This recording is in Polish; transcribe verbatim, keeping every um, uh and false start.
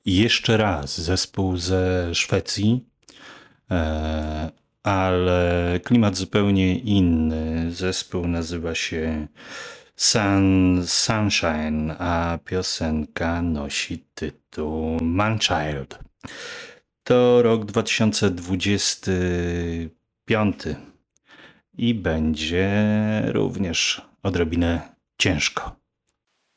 jeszcze raz zespół ze Szwecji, ale klimat zupełnie inny. Zespół nazywa się Sun, Sunshine, a piosenka nosi tytuł Manchild. To rok dwa tysiące dwudziesty piąty i będzie również odrobinę ciężko.